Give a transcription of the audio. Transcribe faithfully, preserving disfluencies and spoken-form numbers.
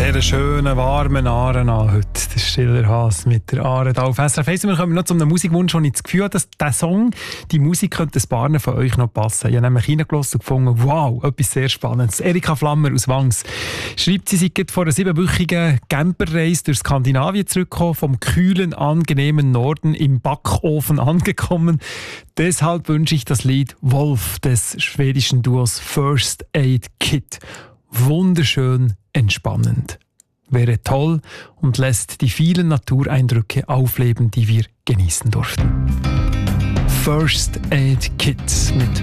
sehr schönen, warmen Aaren an heute. Der Stiller Haas mit der Aare da auf S R F eins. Wir kommen noch zu einem Musikwunsch, wo ich das Gefühl habe, dass dieser Song, die Musik könnte ein paar von euch noch passen. Ich habe nämlich reingelassen und gefunden, wow, etwas sehr Spannendes. Erika Flammer aus Wangs schreibt, sie sei vor einer siebenwöchigen Camperreise durch Skandinavien zurückgekommen, vom kühlen, angenehmen Norden im Backofen angekommen. Deshalb wünsche ich das Lied Wolf des schwedischen Duos First Aid Kit. Wunderschön entspannend. Wäre toll und lässt die vielen Natureindrücke aufleben, die wir genießen durften. First Aid Kit mit